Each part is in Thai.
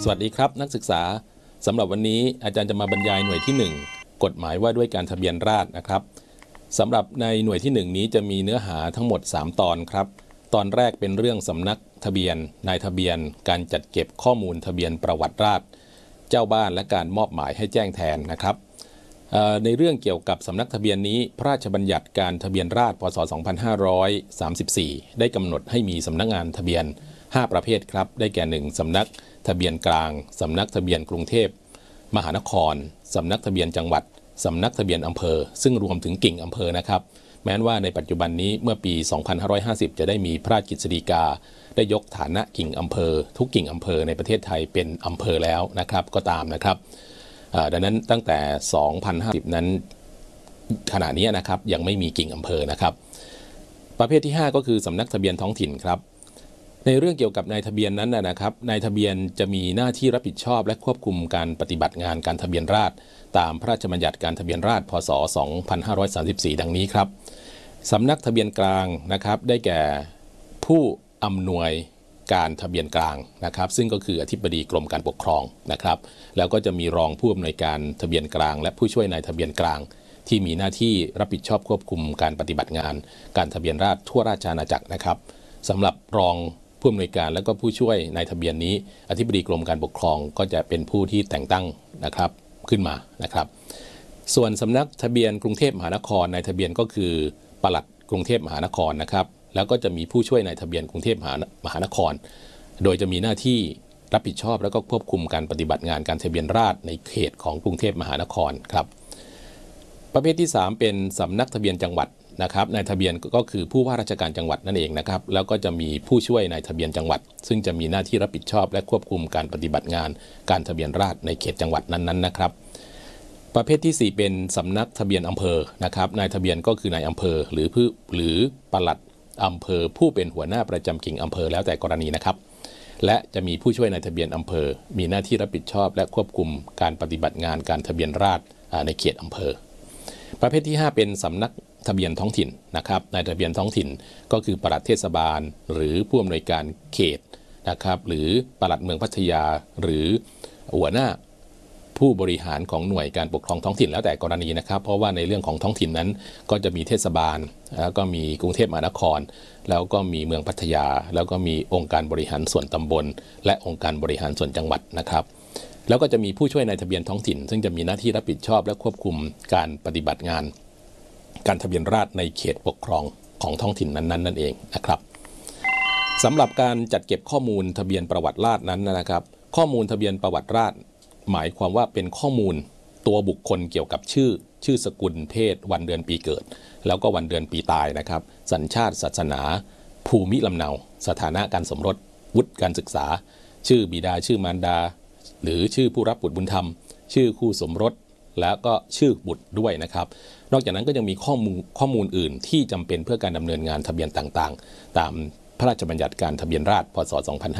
สวัสดีครับนักศึกษาสำหรับวันนี้อาจารย์จะมาบรรยายหน่วยที่ 1กฎหมายว่าด้วยการทะเบียนราษฎร์นะครับสำหรับในหน่วยที่ 1นี้จะมีเนื้อหาทั้งหมด3ตอนครับตอนแรกเป็นเรื่องสำนักทะเบียนนายทะเบียนการจัดเก็บข้อมูลทะเบียนประวัติราษฎร์เจ้าบ้านและการมอบหมายให้แจ้งแทนนะครับในเรื่องเกี่ยวกับสำนักทะเบียนนี้พระราชบัญญัติการทะเบียนราษฎร์พ.ศ. 2534ได้กำหนดให้มีสำนักงานทะเบียน5ประเภทครับได้แก่1สำนักทะเบียนกลางสำนักทะเบียนกรุงเทพมหานครสำนักทะเบียนจังหวัดสำนักทะเบียนอำเภอซึ่งรวมถึงกิ่งอำเภอนะครับแม้ว่าในปัจจุบันนี้เมื่อปี 2550 จะได้มีพระราชกฤษฎีกาได้ยกฐานะกิ่งอำเภอทุกกิ่งอำเภอในประเทศไทยเป็นอำเภอแล้วนะครับก็ตามนะครับดังนั้นตั้งแต่ 2050 นั้นขณะนี้นะครับยังไม่มีกิ่งอำเภอนะครับประเภทที่ 5 ก็คือสำนักทะเบียนท้องถิ่นครับในเรื่องเกี่ยวกับนายทะเบียนนั้นนะครับนายทะเบียนจะมีหน้าที่รับผิดชอบและควบคุมการปฏิบัติงานการทะเบียนราษฎร์ตามพระราชบัญญัติการทะเบียนราษฎร์พ.ศ. 2534ดังนี้ครับสำนักทะเบียนกลางนะครับได้แก่ผู้อำนวยการทะเบียนกลางนะครับซึ่งก็คืออธิบดีกรมการปกครองนะครับแล้วก็จะมีรองผู้อำนวยการทะเบียนกลางและผู้ช่วยนายทะเบียนกลางที่มีหน้าที่รับผิดชอบควบคุมการปฏิบัติงานการทะเบียนราษฎร์ทั่วราชอาณาจักรนะครับสำหรับรองผู้อำนวยการและก็ผู้ช่วยนายทะเบียนนี้อธิบดีกรมการปกครองก็จะเป็นผู้ที่แต่งตั้งนะครับขึ้นมานะครับส่วนสำนักทะเบียนกรุงเทพมหานครนายทะเบียนก็คือปลัดกรุงเทพมหานครนะครับแล้วก็จะมีผู้ช่วยนายทะเบียนกรุงเทพมหานครโดยจะมีหน้าที่รับผิดชอบแล้วก็ควบคุมการปฏิบัติงานการทะเบียนราษฎร์ในเขตของกรุงเทพมหานครครับประเภทที่ 3เป็นสำนักทะเบียนจังหวัดนะครับนายทะเบียนก็คือผู้ว่าราชการจังหวัดนั่นเองนะครับแล้วก็จะมีผู้ช่วยนายทะเบียนจังหวัดซึ่งจะมีหน้าที่รับผิดชอบและควบคุมการปฏิบัติงานการทะเบียนราษฎร์ในเขตจังหวัดนั้นๆนะครับประเภทที่ 4เป็นสำนักทะเบียนอำเภอนะครับนายทะเบียนก็คือนายอำเภอหรือปลัดอำเภอผู้เป็นหัวหน้าประจำกิ่งอำเภอแล้วแต่กรณีนะครับและจะมีผู้ช่วยนายทะเบียนอำเภอมีหน้าที่รับผิดชอบและควบคุมการปฏิบัติงานการทะเบียนราษฎร์ในเขตอำเภอประเภทที่ 5เป็นสำนักทะเบียนท้องถิ่นนะครับนายทะเบียนท้องถิ่นก็คือปลัดเทศบาลหรือผู้อำนวยการเขตนะครับหรือปลัดเมืองพัทยาหรือหัวหน้าผู้บริหารของหน่วยการปกครองท้องถิ่นแล้วแต่กรณีนะครับเพราะว่าในเรื่องของท้องถิ่นนั้นก็จะมีเทศบาลแล้วก็มีกรุงเทพมหานครแล้วก็มีเมืองพัทยาแล้วก็มีองค์การบริหารส่วนตำบลและองค์การบริหารส่วนจังหวัดนะครับแล้วก็จะมีผู้ช่วยนายทะเบียนท้องถิ่นซึ่งจะมีหน้าที่รับผิดชอบและควบคุมการปฏิบัติงานการทะเบียนราษฎร์ในเขตปกครองของท้องถิ่นนั้นนั่นเองนะครับสำหรับการจัดเก็บข้อมูลทะเบียนประวัติราษฎร์นั้นนะครับข้อมูลทะเบียนประวัติราษฎร์หมายความว่าเป็นข้อมูลตัวบุคคลเกี่ยวกับชื่อสกุลเพศวันเดือนปีเกิดแล้วก็วันเดือนปีตายนะครับสัญชาติศาสนาภูมิลำเนาสถานะการสมรสวุฒิการศึกษาชื่อบิดาชื่อมารดาหรือชื่อผู้รับบุตรบุญธรรมชื่อคู่สมรสแล้วก็ชื่อบุตรด้วยนะครับนอกจากนั้นก็ยังมีข้อมูลอื่นที่จำเป็นเพื่อการดำเนินงานทะเบียนต่างๆตามพระราชบัญญัติการทะเบียนราษฎร์พ.ศ.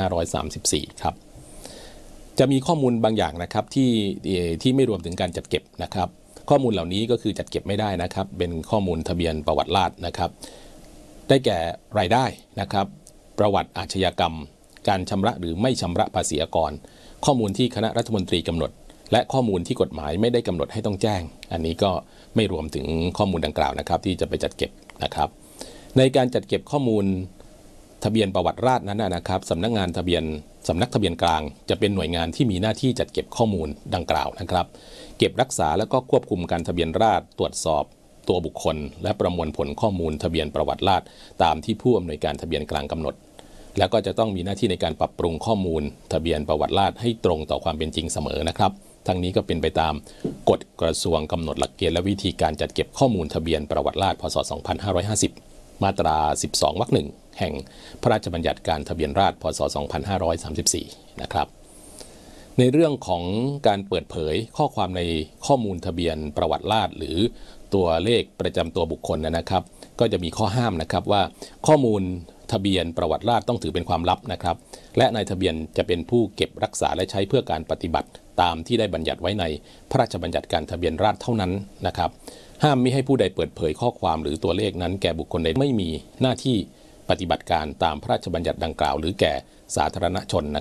2534ครับจะมีข้อมูลบางอย่างนะครับที่ไม่รวมถึงการจัดเก็บนะครับข้อมูลเหล่านี้ก็คือจัดเก็บไม่ได้นะครับเป็นข้อมูลทะเบียนประวัติราษฎร์นะครับได้แก่รายได้นะครับประวัติอาชญากรรมการชำระหรือไม่ชำระภาษีอากรข้อมูลที่คณะรัฐมนตรีกำหนดและข้อมูลที่กฎหมายไม่ได้กำหนดให้ต้องแจ้งอันนี้ก็ไม่รวมถึงข้อมูลดังกล่าวนะครับที่จะไปจัดเก็บนะครับในการจัดเก็บข้อมูลทะเบียนประวัติราษฎร์นั้นนะครับสำนักทะเบียนกลางจะเป็นหน่วยงานที่มีหน้าที่จัดเก็บข้อมูลดังกล่าวนะครับเก็บรักษาและก็ควบคุมการทะเบียนราษฎร์ตรวจสอบตัวบุคคลและประมวลผลข้อมูลทะเบียนประวัติราษฎร์ตามที่ผู้อำนวยการทะเบียนกลางกำหนดแล้วก็จะต้องมีหน้าที่ในการปรับปรุงข้อมูลทะเบียนประวัติราษฎร์ให้ตรงต่อความเป็นจริงเสมอนะครับทั้งนี้ก็เป็นไปตามกฎกระทรวงกำหนดหลักเกณฑ์และวิธีการจัดเก็บข้อมูลทะเบียนประวัติราษฎร์พ.ศ. 2550มาตรา12 วรรค 1แห่งพระราชบัญญัติการทะเบียนราษฎร์พ.ศ. 2534นะครับในเรื่องของการเปิดเผยข้อความในข้อมูลทะเบียนประวัติราษฎร์หรือตัวเลขประจำตัวบุคคลนะครับก็จะมีข้อห้ามนะครับว่าข้อมูลทะเบียนประวัติราษฎร์ต้องถือเป็นความลับนะครับและนายทะเบียนจะเป็นผู้เก็บรักษาและใช้เพื่อการปฏิบัติตามที่ได้บัญญัติไว้ในพระราชบัญญัติการทะเบียนราษฎร์เท่านั้นนะครับห้ามมิให้ผู้ใดเปิดเผยข้อความหรือตัวเลขนั้นแก่บุคคลใดไม่มีหน้าที่ปฏิบัติการตามพระราชบัญญัติดังกล่าวหรือแก่สาธารณชนนะครับ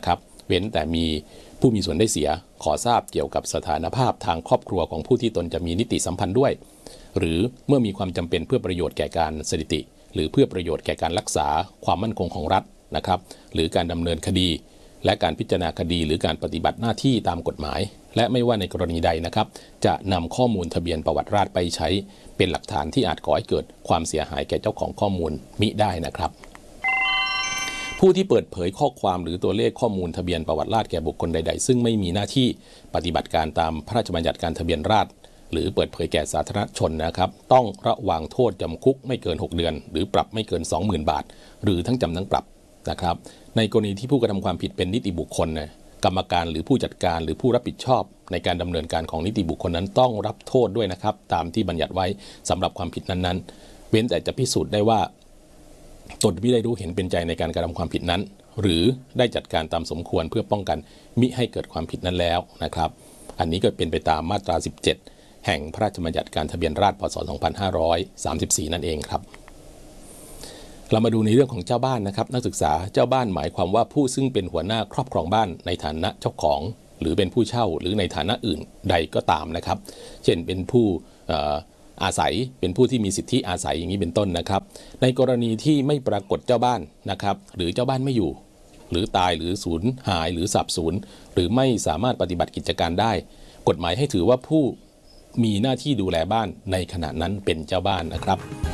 เว้นแต่มีผู้มีส่วนได้เสียขอทราบเกี่ยวกับสถานภาพทางครอบครัวของผู้ที่ตนจะมีนิติสัมพันธ์ด้วยหรือเมื่อมีความจำเป็นเพื่อประโยชน์แก่การสถิติหรือเพื่อประโยชน์แก่การรักษาความมั่นคงของรัฐนะครับหรือการดำเนินคดีและการพิจารณาคดีหรือการปฏิบัติหน้าที่ตามกฎหมายและไม่ว่าในกรณีใดนะครับจะนำข้อมูลทะเบียนประวัติราษฎร์ไปใช้เป็นหลักฐานที่อาจก่อให้เกิดความเสียหายแก่เจ้าของข้อมูลมิได้นะครับผู้ที่เปิดเผยข้อความหรือตัวเลขข้อมูลทะเบียนประวัติราษฎร์แก่บุคคลใดๆซึ่งไม่มีหน้าที่ปฏิบัติการตามพระราชบัญญัติการทะเบียนราษฎร์หรือเปิดเผยแก่สาธารณชนนะครับต้องระวังโทษจำคุกไม่เกิน6 เดือนหรือปรับไม่เกิน 20,000 บาทหรือทั้งจำทั้งปรับนะครับในกรณีที่ผู้กระทำความผิดเป็นนิติบุคคลกรรมการหรือผู้จัดการหรือผู้รับผิดชอบในการดำเนินการของนิติบุคคลนั้นต้องรับโทษด้วยนะครับตามที่บัญญัติไว้สำหรับความผิดนั้นๆเว้นแต่จะพิสูจน์ได้ว่าตนไม่ได้รู้เห็นเป็นใจในการกระทำความผิดนั้นหรือได้จัดการตามสมควรเพื่อป้องกันมิให้เกิดความผิดนั้นแล้วนะครับอันนี้ก็เป็นไปตามมาตรา 17 แห่งพระราชบัญญัติการทะเบียนราษฎร์พ.ศ. 2534 นั่นเองครับเรามาดูในเรื่องของเจ้าบ้านนะครับนักศึกษาเจ้าบ้านหมายความว่าผู้ซึ่งเป็นหัวหน้าครอบครองบ้านในฐานะเจ้าของหรือเป็นผู้เช่าหรือในฐานะอื่นใดก็ตามนะครับเช่นเป็นผู้อาศัยเป็นผู้ที่มีสิทธิอาศัยอย่างนี้เป็นต้นนะครับในกรณีที่ไม่ปรากฏเจ้าบ้านนะครับหรือเจ้าบ้านไม่อยู่หรือตายหรือสูญหายหรือสับสูญหรือไม่สามารถปฏิบัติกิจการได้กฎหมายให้ถือว่าผู้มีหน้าที่ดูแลบ้านในขณะนั้นเป็นเจ้าบ้านนะครับ